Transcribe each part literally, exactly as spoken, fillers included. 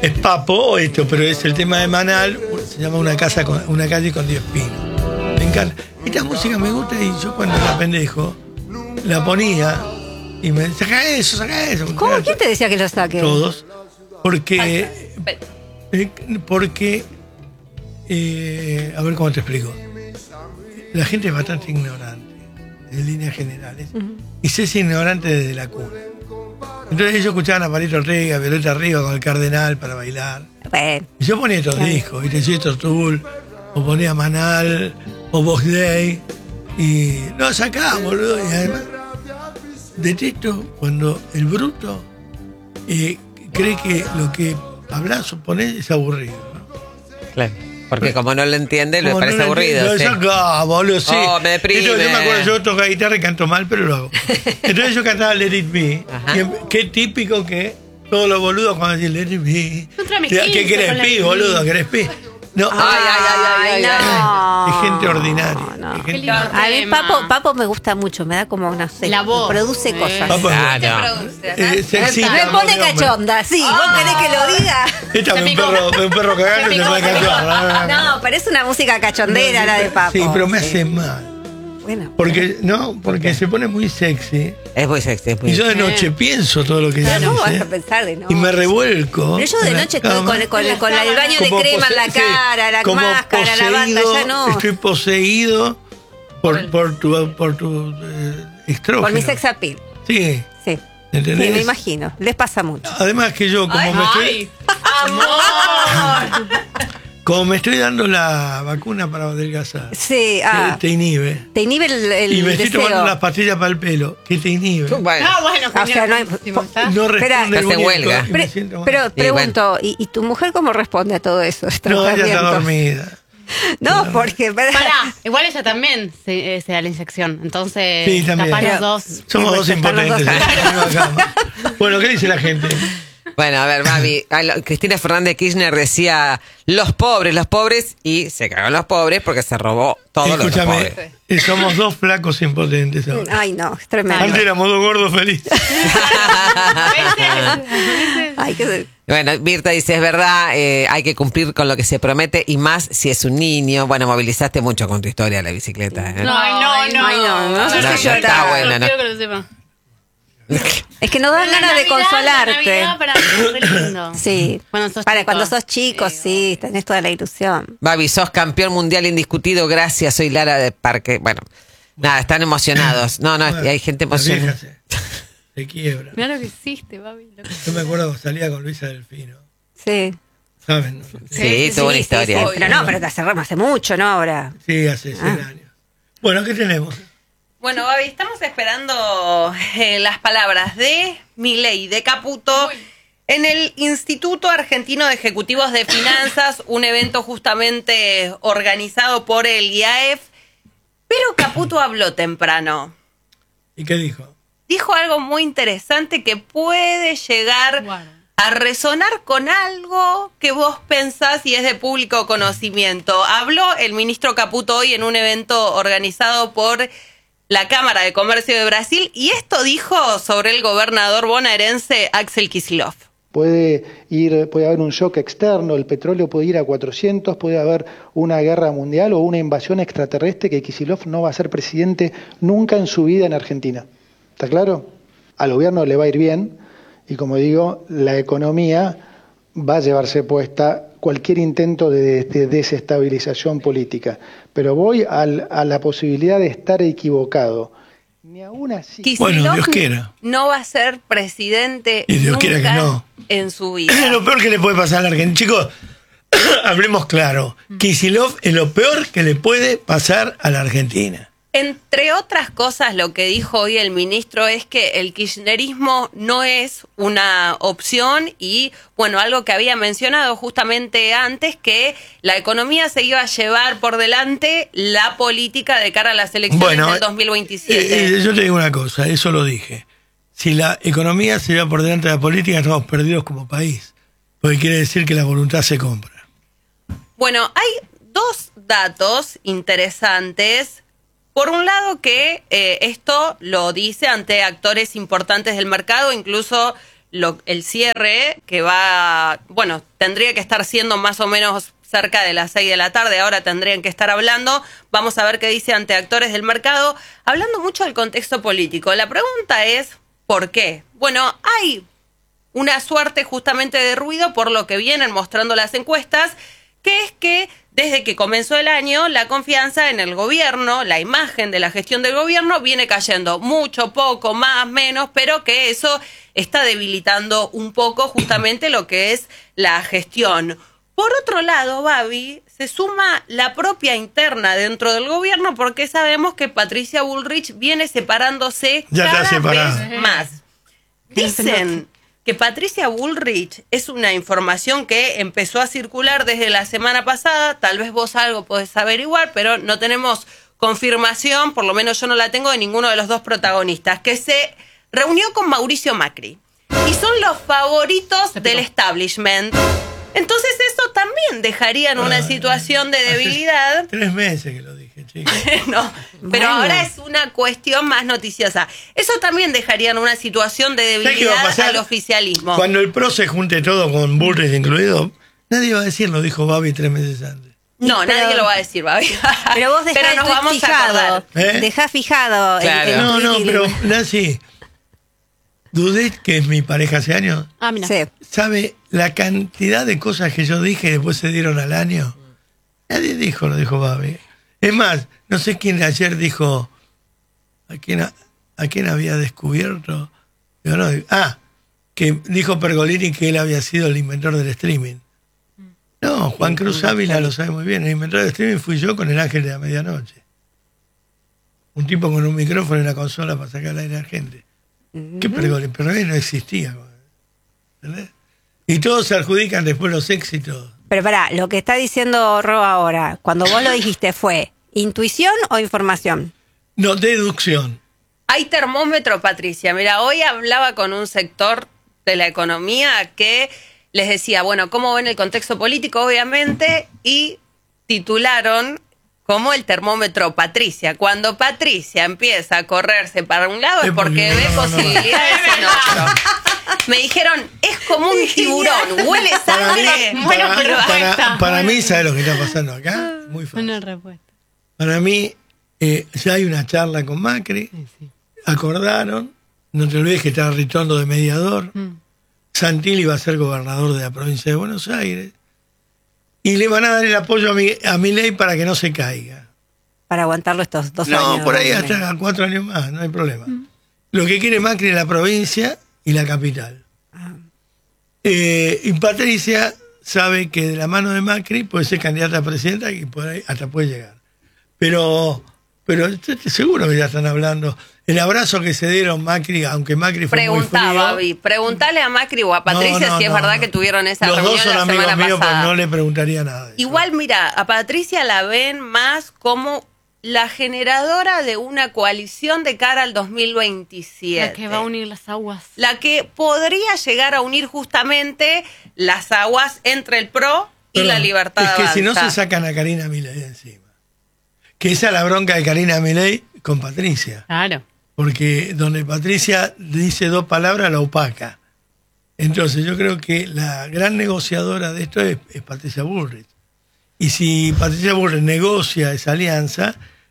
es Papo o esto, pero es el tema de Manal, se llama Una casa con, una calle con diez pinos. Me encanta. Esta música me gusta y yo cuando era pendejo la ponía y me decía, saca eso, saca eso. ¿Cómo? ¿Quién te decía que lo saque? Todos. Porque, eh, porque, eh, a ver cómo te explico. La gente es bastante ignorante, en líneas generales, uh-huh. y se es ignorante desde la cuna. Entonces ellos escuchaban a Palito Ortega, Violeta Arriba con el Cardenal para bailar. Bueno. Y yo ponía estos claro. discos, ¿viste? Sisto Tool, o ponía Manal, o Box Day, y lo sacaba, boludo. Y además, detesto cuando el bruto eh, cree que lo que hablas o ponés es aburrido, ¿no? Claro. Porque como no lo entiende, le como parece no aburrido. Lo ¿sí? saca, boludo, sí. Oh, me deprime. Entonces, yo me acuerdo, yo toco guitarra y canto mal, pero lo hago. Entonces yo cantaba Let It Be. Que, qué típico que todos los boludos cuando dicen Let It Be. ¿Qué querés, Pi, boludo? ¿Querés Pi? No, ay, ay, ay, ay, no. Es gente ordinaria. No, no. Gente A mí Papo, Papo me gusta mucho, me da como, no sé, la voz. Produce sí. cosas. Papo ah, es no. produce, eh, se excita, me pone cachonda, sí. Oh. ¿Vos querés que lo diga? Esta un perro, un perro cagando y se pone cachonda. No, pero es una música cachondera la de Papo. Sí, pero me hace mal. Bueno, porque no, porque se pone muy sexy. Es muy sexy, es muy Y yo de noche pienso todo lo que ella no, dice. vas a pensar de noche. Y me revuelco. Pero yo de noche estoy con, con, con el baño de crema en la cara, la máscara, la banda, ya no. Estoy poseído por, por tu, por tu eh, estrógeno. Por mi sex appeal. Sí. Sí. ¿Entendés? Sí, me imagino. Les pasa mucho. Además que yo, como ay, me estoy... ay, ¡amor! Como me estoy dando la vacuna para adelgazar. Sí, ah. Te inhibe. Te inhibe el, el Y me estoy deseo. tomando las pastillas para el pelo, que te inhibe. Bueno. Ah, bueno, o sea, no, hay, no responde el Hace huelga. Pero, pero, pero pregunto, ¿y, ¿y tu mujer cómo responde a todo eso? No, ella está dormida. No, no, porque... Pará, igual ella también se, se da la inyección, entonces sí, también. capaz los dos. Somos dos impotentes. Bueno, ¿qué dice la gente? Bueno, a ver, Babi, Cristina Fernández de Kirchner decía los pobres, los pobres, y se cagaron los pobres porque se robó todo lo que pobres. Escúchame, somos dos flacos impotentes ahora. Ay, no, es tremendo. Antes éramos dos gordos felices. Ay, qué... Bueno, Mirta dice, es verdad, eh, hay que cumplir con lo que se promete y más si es un niño. Bueno, movilizaste mucho con tu historia de la bicicleta. ¿eh? No, ay, no, no. Ay, no, no, no, no, no, no está bueno, no. Quiero que lo sepa. Es que no dan ganas de consolarte. La para re lindo. Sí, cuando sos para chico. cuando sos chico, sí, sí, tenés toda la ilusión. Babi, sos campeón mundial indiscutido, gracias, soy Lara de Parque. Bueno, nada, están emocionados. No, no, bueno, hay gente emocionada. Se, se quiebra. Mirá lo que hiciste, Babi. Que... Yo me acuerdo cuando salía con Luisa Delfino. Sí. ¿Saben? Sí, sí, tuvo una historia. Sí, sí, pero no, pero te cerramos hace mucho, ¿no? Ahora. Sí, hace seis ah. años. Bueno, ¿qué tenemos? Bueno, Babi, estamos esperando eh, las palabras de Milei, de Caputo, en el Instituto Argentino de Ejecutivos de Finanzas, un evento justamente organizado por el I A E F, pero Caputo habló temprano. ¿Y qué dijo? Dijo algo muy interesante que puede llegar bueno. a resonar con algo que vos pensás y es de público conocimiento. Habló el ministro Caputo hoy en un evento organizado por la Cámara de Comercio de Brasil, y esto dijo sobre el gobernador bonaerense Axel Kicillof. Puede ir, puede haber un shock externo, el petróleo puede ir a cuatrocientos, puede haber una guerra mundial o una invasión extraterrestre que Kicillof no va a ser presidente nunca en su vida en Argentina. ¿Está claro? Al gobierno le va a ir bien y, como digo, la economía va a llevarse puesta cualquier intento de, de desestabilización política. Pero voy al, a la posibilidad de estar equivocado. Ni aún así... Kicillof bueno, Dios quiera. No va a ser presidente y Dios nunca quiera que no. en su vida. Es lo peor que le puede pasar a la Argentina. Chicos, hablemos claro. Kicillof es lo peor que le puede pasar a la Argentina. Entre otras cosas, lo que dijo hoy el ministro es que el kirchnerismo no es una opción y, bueno, algo que había mencionado justamente antes, que la economía se iba a llevar por delante la política de cara a las elecciones bueno, del dos mil veintisiete. Eh, eh, yo te digo una cosa, eso lo dije. Si la economía se lleva por delante de la política, estamos perdidos como país, porque quiere decir que la voluntad se compra. Bueno, hay dos datos interesantes. Por un lado que eh, esto lo dice ante actores importantes del mercado, incluso lo, el cierre que va, bueno, tendría que estar siendo más o menos cerca de las seis de la tarde, ahora tendrían que estar hablando, vamos a ver qué dice ante actores del mercado, hablando mucho del contexto político. La pregunta es, ¿por qué? Bueno, hay una suerte justamente de ruido por lo que vienen mostrando las encuestas, que es que desde que comenzó el año, la confianza en el gobierno, la imagen de la gestión del gobierno viene cayendo mucho, poco, más, menos, pero que eso está debilitando un poco justamente lo que es la gestión. Por otro lado, Babi, se suma la propia interna dentro del gobierno porque sabemos que Patricia Bullrich viene separándose ya cada vez más. Dicen que Patricia Bullrich es una información que empezó a circular desde la semana pasada, tal vez vos algo podés averiguar, pero no tenemos confirmación, por lo menos yo no la tengo de ninguno de los dos protagonistas, que se reunió con Mauricio Macri y son los favoritos del establishment. Entonces eso también dejaría en una situación de debilidad. Tres meses que lo dije, chicos. No, pero bueno, ahora es una cuestión más noticiosa. Eso también dejaría en una situación de debilidad al oficialismo. Cuando el P R O se junte todo con Bullrich incluido, nadie va a decir, lo dijo Babi tres meses antes. No, pero, nadie lo va a decir, Babi. Pero vos dejás nos vamos fijado, a acordar. ¿Eh? Dejá fijado. Claro. El, el no, no, pero Nancy, Dudet, que es mi pareja hace años, Ah, mira. Sí. ¿sabe la cantidad de cosas que yo dije y después se dieron al año? Nadie dijo, lo dijo Babi. Es más, no sé quién ayer dijo, ¿a quién, a, a quién había descubierto? Yo no, ah, que dijo Pergolini que él había sido el inventor del streaming. No, Juan Cruz Ávila lo sabe muy bien. El inventor del streaming fui yo con el ángel de la medianoche. Un tipo con un micrófono y una consola para sacar al aire a la gente. ¿Qué Pergolini? Pergolini no existía. ¿Entendés? Y todos se adjudican después los éxitos. Pero pará, lo que está diciendo Ro ahora, cuando vos lo dijiste, ¿fue intuición o información? No, deducción. Hay termómetro, Patricia. Mira, hoy hablaba con un sector de la economía que les decía, bueno, ¿cómo ven el contexto político? Obviamente, y titularon como el termómetro Patricia. Cuando Patricia empieza a correrse para un lado es porque ve posibilidades en otro. Me dijeron, es como un tiburón, huele sangre. Bueno, para, pero para, está. para mí, ¿sabes lo que está pasando acá? Muy fácil. Una respuesta. Para mí, eh, ya hay una charla con Macri, Sí, sí. acordaron, no te olvides que está Ritondo de mediador, Mm. Santilli va a ser gobernador de la provincia de Buenos Aires, y le van a dar el apoyo a mi, a Milei para que no se caiga. Para aguantarlo estos dos No, años. por ahí hasta cuatro años más, no hay problema. Lo que quiere Macri es la provincia y la capital. Eh, y Patricia sabe que de la mano de Macri puede ser candidata a presidenta y por ahí hasta puede llegar. Pero, pero estoy seguro que ya están hablando. El abrazo que se dieron Macri, aunque Macri fue Preguntá, muy frío. Babi, preguntale a Macri o a Patricia No, no, si es no, verdad no. que tuvieron esa Los reunión dos son la amigos semana míos, pero pasada. no le preguntaría nada de eso. Igual, mira, a Patricia la ven más como la generadora de una coalición de cara al dos mil veintisiete. La que va a unir las aguas. La que podría llegar a unir justamente las aguas entre el P R O y Perdón, la Libertad es que Avanza. si no se sacan a Karina Milei de encima. Que esa es la bronca de Karina Milei con Patricia. Claro. Porque donde Patricia dice dos palabras, la opaca. Entonces yo creo que la gran negociadora de esto es, es Patricia Bullrich. Y si Patricia Bullrich negocia esa alianza,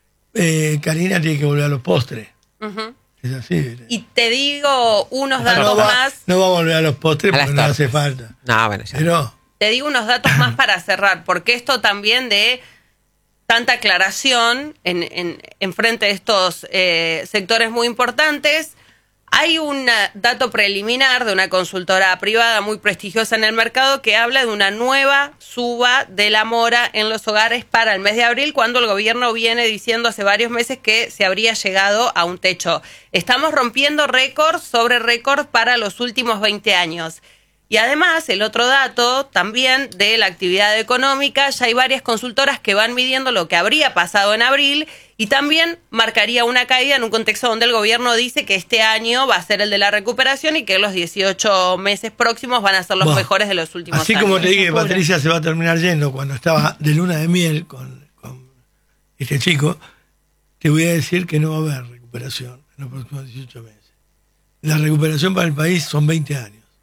eh, Karina tiene que volver a los postres. Ujú. Es así. ¿viste? Y te digo unos datos no, va, más. no va a volver a los postres A las porque no tortas. hace falta. No, bueno, ya. Pero Te digo unos datos más para cerrar, porque esto también de tanta aclaración en, en, en frente de estos eh, sectores muy importantes. Hay un dato preliminar de una consultora privada muy prestigiosa en el mercado que habla de una nueva suba de la mora en los hogares para el mes de abril, cuando el gobierno viene diciendo hace varios meses que se habría llegado a un techo. Estamos rompiendo récord sobre récord para los últimos veinte años. Y además, el otro dato también de la actividad económica, ya hay varias consultoras que van midiendo lo que habría pasado en abril y también marcaría una caída en un contexto donde el gobierno dice que este año va a ser el de la recuperación y que los dieciocho meses próximos van a ser los Buah. mejores de los últimos así años. como te dije que Pobre. Patricia se va a terminar yendo cuando estaba de luna de miel con, con este chico, te voy a decir que no va a haber recuperación en los próximos dieciocho meses. La recuperación para el país son veinte años.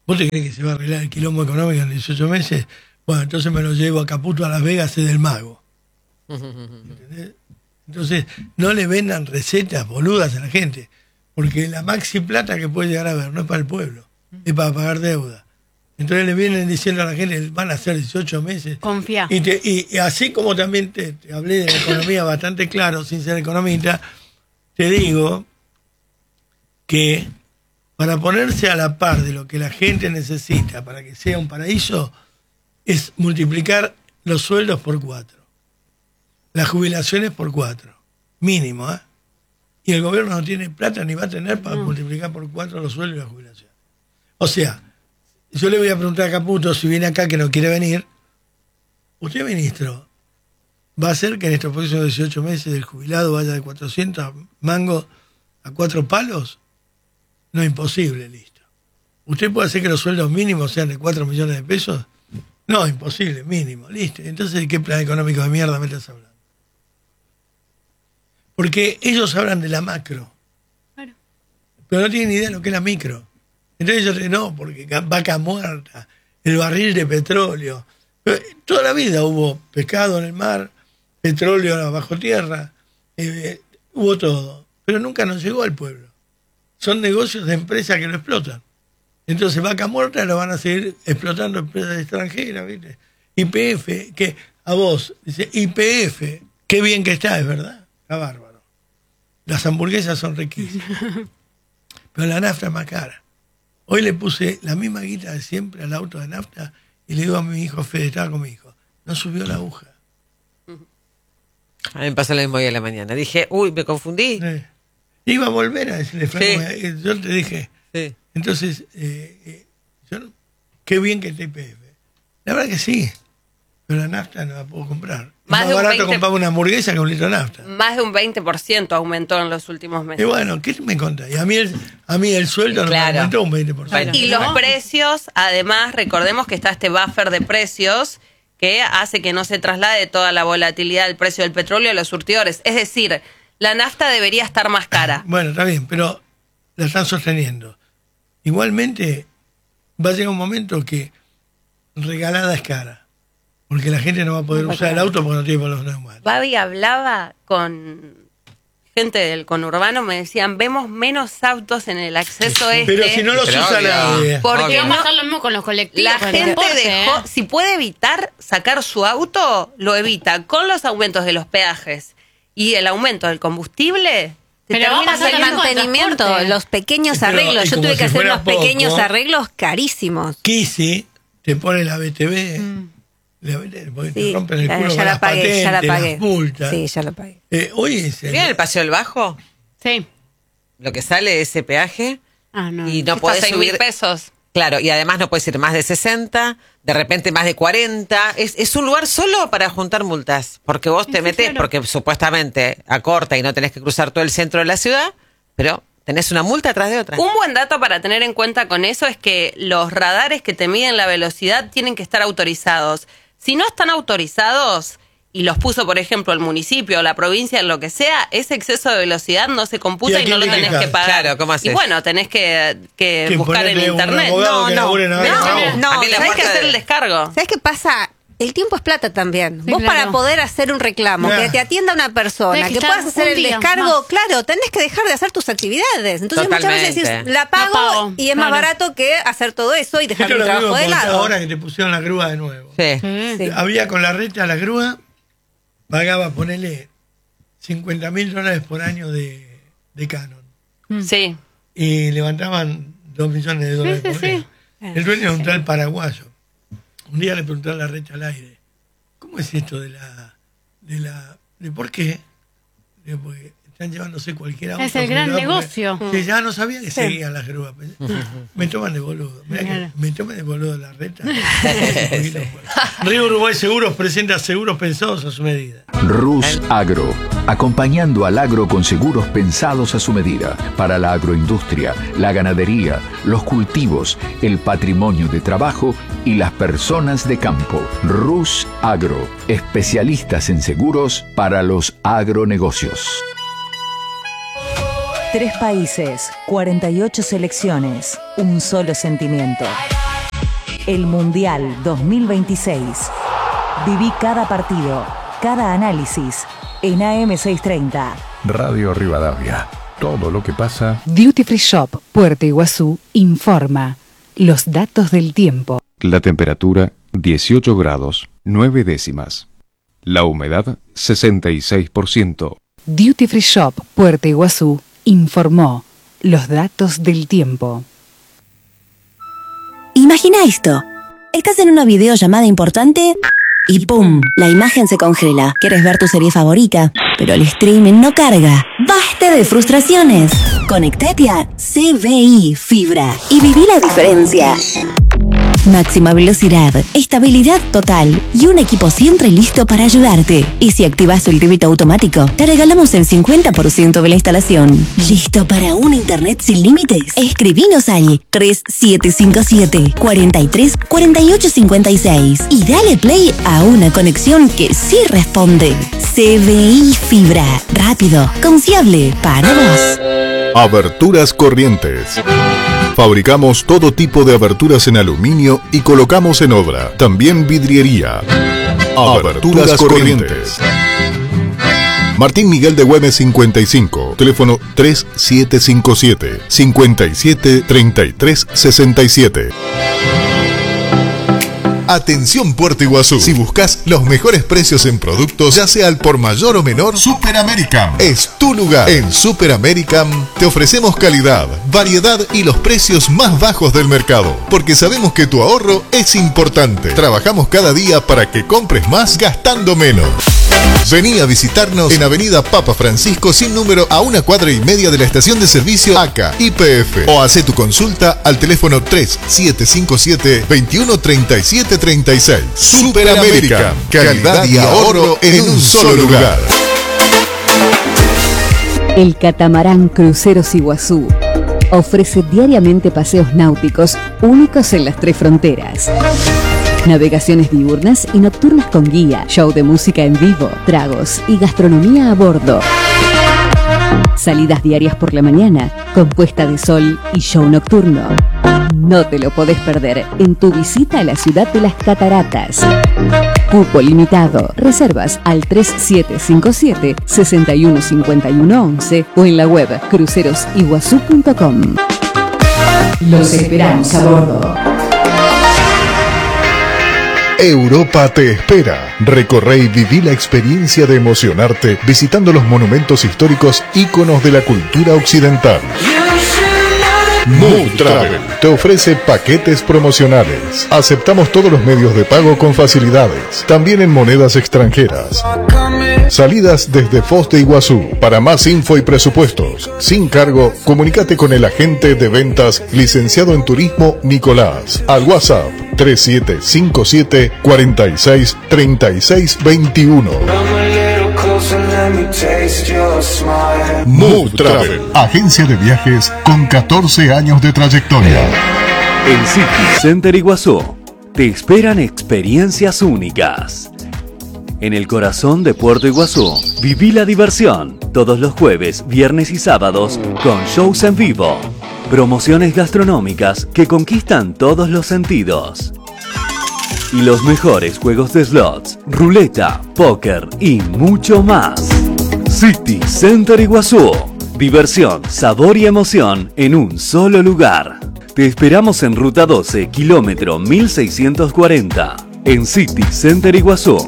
¿Vos te crees que se va a arreglar el quilombo económico en dieciocho meses? Bueno, entonces me lo llevo a Caputo a Las Vegas, es del mago. ¿Entendés? Entonces, no le vendan recetas boludas a la gente, porque la maxi plata que puede llegar a ver no es para el pueblo, es para pagar deuda. Entonces le vienen diciendo a la gente, van a ser dieciocho meses. Confía. Y, te, y, y así como también te, te hablé de la economía bastante claro, sin ser economista, te digo que para ponerse a la par de lo que la gente necesita para que sea un paraíso, es multiplicar los sueldos por cuatro, las jubilaciones por cuatro, mínimo, ¿eh? Y el gobierno no tiene plata ni va a tener para no. multiplicar por cuatro los sueldos y la jubilación. O sea, yo le voy a preguntar a Caputo, si viene acá que no quiere venir, usted, ministro, ¿va a hacer que en estos próximos dieciocho meses el jubilado vaya de cuatrocientos mangos a cuatro palos? No, imposible, listo. ¿Usted puede hacer que los sueldos mínimos sean de cuatro millones de pesos? No, imposible, mínimo, listo. Entonces, ¿de qué plan económico de mierda me estás hablando? Porque ellos hablan de la macro, claro, pero no tienen ni idea de lo que es la micro. Entonces ellos dicen, no, porque vaca muerta, el barril de petróleo. Pero toda la vida hubo pescado en el mar, petróleo bajo tierra, eh, hubo todo, pero nunca nos llegó al pueblo. Son negocios de empresas que lo explotan. Entonces vaca muerta lo van a seguir explotando empresas extranjeras, ¿viste? Y P F, que a vos, dice Y P F, qué bien que está, es verdad, está bárbaro. Las hamburguesas son riquísimas, pero la nafta es más cara. Hoy le puse la misma guita de siempre al auto de nafta y le digo a mi hijo Fede, estaba con mi hijo, no subió la aguja. A mí me pasó lo mismo hoy a la mañana. Dije, uy, me confundí. Sí. Iba a volver a decirle, Franco, sí. Yo te dije, sí. Entonces, eh, eh, yo, qué bien que esté I P F. La verdad que sí, pero la nafta no la puedo comprar. Más, es más de barato veinte comprar una hamburguesa que un litro de nafta. Más de un veinte por ciento aumentó en los últimos meses. Y bueno, ¿qué me contás? Y a mí el, a mí el sueldo claro. no me aumentó un veinte por ciento. Y los precios, además, recordemos que está este buffer de precios que hace que no se traslade toda la volatilidad del precio del petróleo a los surtidores. Es decir, la nafta debería estar más cara. Bueno, está bien, pero la están sosteniendo. Igualmente, va a llegar un momento que regalada es cara, porque la gente no va a poder usar el auto porque no tiene para los neumáticos. Babi hablaba con gente del conurbano, me decían, vemos menos autos en el acceso este. Pero si no los Pero usa obvio. nadie. Porque va a no, pasar lo mismo con los colectivos. la con el gente transporte, dejó, ¿eh? si puede evitar sacar su auto, lo evita. Con los aumentos de los peajes y el aumento del combustible, te pero termina vamos a hacer el saliendo- mantenimiento, los pequeños Pero, arreglos. y Yo como tuve que si hacer fuera unos pequeños poco, arreglos carísimos. Kisi te pone la B T V, mm. le, porque Sí, te rompen el ya, culo ya con la las pagué, patentes, ya la pagué. las multas. Sí, ya la pagué. Eh, hoy es el- ¿Vieron el Paseo del Bajo? Sí. Lo que sale ese peaje Ah, no. y no Está podés seis subir. mil pesos. Claro, y además no puedes ir más de sesenta, de repente más de cuarenta. Es, es un lugar solo para juntar multas, porque vos te Sí, metés, claro. porque supuestamente acorta y no tenés que cruzar todo el centro de la ciudad, pero tenés una multa tras de otra. Un buen dato para tener en cuenta con eso es que los radares que te miden la velocidad tienen que estar autorizados. Si no están autorizados y los puso, por ejemplo, el municipio o la provincia, lo que sea, ese exceso de velocidad no se ¿Y computa a y, quién no lo le tenés quejas? que pagar. Claro, ¿cómo haces? Y bueno, tenés que, que Que buscar en ponerle un internet. abogado No, que no, labure en no, Avenida no, Bravo. no, A mí la tenés que puerta hacer de- el descargo. ¿Sabes qué pasa? El tiempo es plata también. Sí, Vos claro. para poder hacer un reclamo, Claro. que te atienda una persona, Tenés que que, estar puedas hacer un el día descargo, más. claro, tenés que dejar de hacer tus actividades. Entonces muchas veces Totalmente. decís, la pago, La pago, y es más claro. barato que hacer todo eso y dejar Esto mi lo trabajo mismo de porque lado. ahora que te pusieron la grúa de nuevo. Sí. Sí. Sí. Había con la reta la grúa, pagaba, ponele, cincuenta mil dólares por año de, de canon. Sí. Y levantaban dos millones de dólares Sí, sí, por sí. mes. El dueño de un tal paraguayo. Un día le preguntó a la reta al aire, ¿cómo es esto de la... de la de por qué? Digo, porque están llevándose cualquier auto. Es el gran privado, porque- negocio. Sí, ya no sabía que seguían las grúas. Me toman de boludo. Mirá que Claro. me toman de boludo la reta. Río Uruguay Seguros presenta seguros pensados a su medida. Rus Agro, acompañando al agro con seguros pensados a su medida, para la agroindustria, la ganadería, los cultivos, el patrimonio de trabajo y las personas de campo. Rus Agro, especialistas en seguros para los agronegocios. Tres países, cuarenta y ocho selecciones, un solo sentimiento. El Mundial dos mil veintiséis. Viví cada partido, cada análisis en A M seiscientos treinta. Radio Rivadavia. Todo lo que pasa. Duty Free Shop, Puerto Iguazú, informa los datos del tiempo. La temperatura dieciocho grados, nueve décimas. La humedad sesenta y seis por ciento. Duty Free Shop, Puerto Iguazú, informó los datos del tiempo. Imagina esto. Estás en una videollamada importante y ¡pum! La imagen se congela. Quieres ver tu serie favorita, pero el streaming no carga. ¡Basta de frustraciones! Conectate a C V I Fibra y viví la diferencia. Máxima velocidad, estabilidad total y un equipo siempre listo para ayudarte. Y si activas el débito automático, te regalamos el cincuenta por ciento de la instalación. ¿Listo para un internet sin límites? Escribinos al tres siete cinco siete, cuatro tres, cuatro ocho cinco seis y dale play a una conexión que sí responde. C V I Fibra. Rápido, confiable, para vos. Aberturas Corrientes. Fabricamos todo tipo de aberturas en aluminio y colocamos en obra. También vidriería. Aberturas Corrientes. Martín Miguel de Güemes cincuenta y cinco. Teléfono tres siete cinco siete, cinco siete, tres tres seis siete. Atención Puerto Iguazú. Si buscas los mejores precios en productos, ya sea al por mayor o menor, Super American es tu lugar. En Super American te ofrecemos calidad, variedad y los precios más bajos del mercado, porque sabemos que tu ahorro es importante. Trabajamos cada día para que compres más gastando menos. Vení a visitarnos en Avenida Papa Francisco sin número, a una cuadra y media de la estación de servicio A C A Y P F, o hacé tu consulta al teléfono tres siete cinco siete, veintiuno treinta y siete treinta y seis. Super American, calidad y ahorro en un solo lugar. El catamarán Cruceros Iguazú ofrece diariamente paseos náuticos únicos en las tres fronteras. Navegaciones diurnas y nocturnas con guía, show de música en vivo, tragos y gastronomía a bordo. Salidas diarias por la mañana, con puesta de sol y show nocturno. No te lo podés perder en tu visita a la ciudad de las cataratas. Cupo limitado. Reservas al tres siete cinco siete, seis uno cinco uno once o en la web cruceros iguazú punto com. Los esperamos a bordo. Europa te espera. Recorre y viví la experiencia de emocionarte visitando los monumentos históricos íconos de la cultura occidental. Mood Travel te ofrece paquetes promocionales. Aceptamos todos los medios de pago con facilidades, también en monedas extranjeras. Salidas desde Foz de Iguazú. Para más info y presupuestos, sin cargo, comunícate con el agente de ventas licenciado en turismo Nicolás al WhatsApp tres siete cinco siete, cuatro seis, tres seis dos uno. Mood Travel, agencia de viajes con catorce años de trayectoria. En City Center Iguazú te esperan experiencias únicas. En el corazón de Puerto Iguazú, viví la diversión todos los jueves, viernes y sábados con shows en vivo, promociones gastronómicas que conquistan todos los sentidos y los mejores juegos de slots, ruleta, póker y mucho más. City Center Iguazú. Diversión, sabor y emoción en un solo lugar. Te esperamos en Ruta doce, kilómetro mil seiscientos cuarenta, en City Center Iguazú.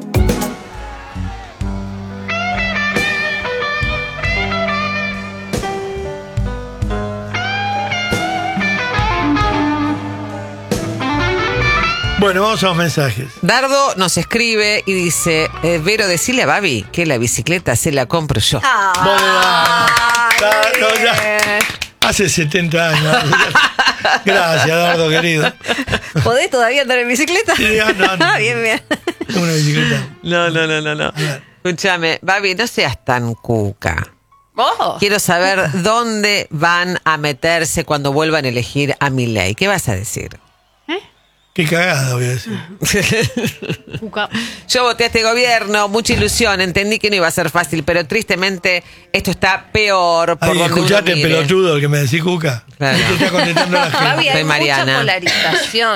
Bueno, vamos a los mensajes. Dardo nos escribe y dice, eh, Vero, decile a Babi que la bicicleta se la compro yo. Ah, no, ya, hace setenta años. Gracias, Dardo, querido. ¿Podés todavía andar en bicicleta? Sí, no, no. Bien, bien. Una bicicleta. No, no, no, no, no. Escúchame, Babi, no seas tan cuca. Oh. Quiero saber dónde van a meterse cuando vuelvan a elegir a Milei. ¿Qué vas a decir? Qué cagada, voy a decir. Yo voté a este gobierno, mucha ilusión, entendí que no iba a ser fácil, pero tristemente esto está peor. Por Ay, escuchate, pelotudo, que me decís, Cuca. Claro. Te está contestando la gente. Fabi, hay Soy Mariana. mucha polarización.